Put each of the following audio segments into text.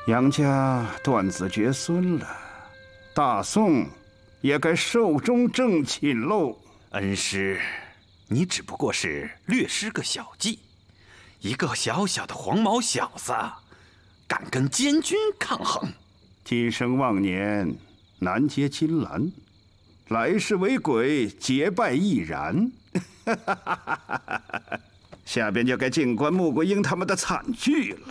杨家断子绝孙了，大宋也该寿终正寝喽。 恩师，你只不过是略施个小计，一个小小的黄毛小子，敢跟监军抗衡？ 今生忘年，难结金兰；来世为鬼，结拜亦然。下边就该静观穆桂英他们的惨剧了。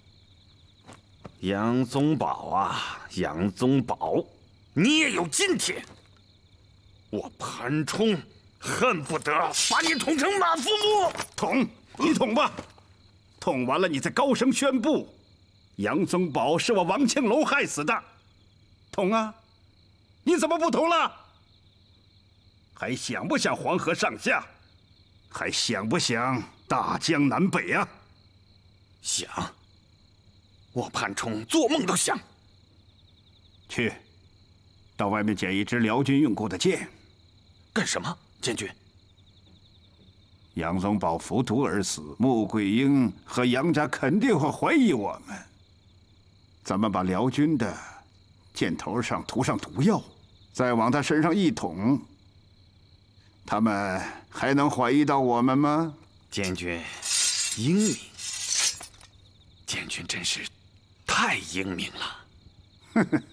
杨宗保啊，杨宗保，你也有今天！我潘冲恨不得把你捅成马腹木！ 捅，你捅吧，捅完了你再高声宣布，杨宗保是我王庆龙害死的。捅啊！你怎么不捅了？还想不想黄河上下？还想不想大江南北啊？ 想，我潘冲做梦都想。 去，到外面捡一支辽军用过的剑。 干什么，监军？ 杨宗保服毒而死，穆桂英和杨家肯定会怀疑我们。咱们把辽军的箭头上涂上毒药，再往他身上一捅，他们还能怀疑到我们吗？ 监军英明，监军真是太英明了。 哼哼，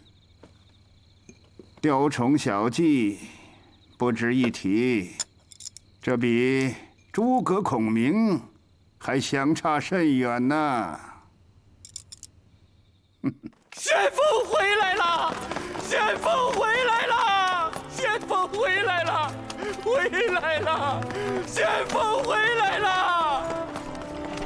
雕虫小技不值一提，这比诸葛孔明还相差甚远呢。 先锋回来了！先锋回来了！先锋回来了！回来了！先锋回来了！